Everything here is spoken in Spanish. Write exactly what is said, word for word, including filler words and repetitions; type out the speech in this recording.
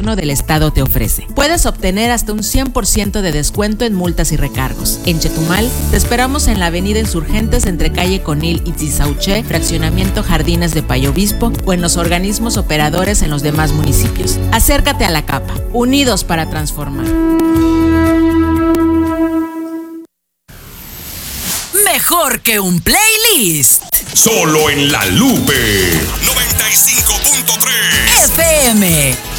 gobierno del estado te ofrece. Puedes obtener hasta un cien por ciento de descuento en multas y recargos. En Chetumal, te esperamos en la avenida Insurgentes entre calle Conil y Tizauché, fraccionamiento Jardines de Payo Obispo, o en los organismos operadores en los demás municipios. Acércate a la CAPA, unidos para transformar. Mejor que un playlist. Solo en La Lupe noventa y cinco punto tres F M.